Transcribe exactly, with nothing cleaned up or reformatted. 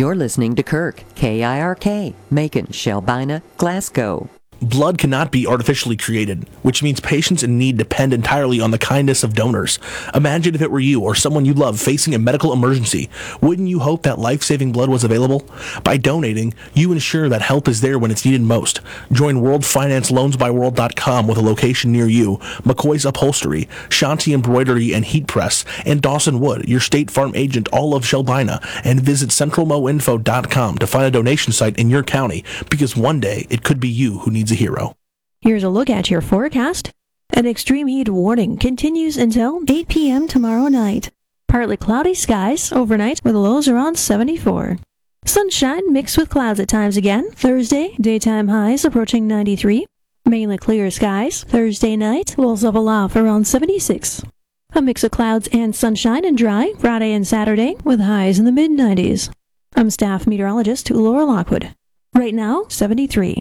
You're listening to Kirk, K I R K, Macon, Shelbina, Glasgow. Blood cannot be artificially created, which means patients in need depend entirely on the kindness of donors. Imagine if it were you or someone you love facing a medical emergency. Wouldn't you hope that life-saving blood was available? By donating, you ensure that help is there when it's needed most. Join World Finance Loans By World dot com with a location near you, McCoy's Upholstery, Shanti Embroidery and Heat Press, and Dawson Wood, your State Farm agent all of Shelbina, and visit central mo info dot com to find a donation site in your county, because one day it could be you who needs a hero. Here's a look at your forecast. An extreme heat warning continues until eight p.m. tomorrow night. Partly cloudy skies overnight with lows around seventy-four. Sunshine mixed with clouds at times again. Thursday, daytime highs approaching ninety-three. Mainly clear skies. Thursday night, lows level off around seventy-six. A mix of clouds and sunshine and dry Friday and Saturday with highs in the mid nineties. I'm staff meteorologist Laura Lockwood. Right now, seventy-three.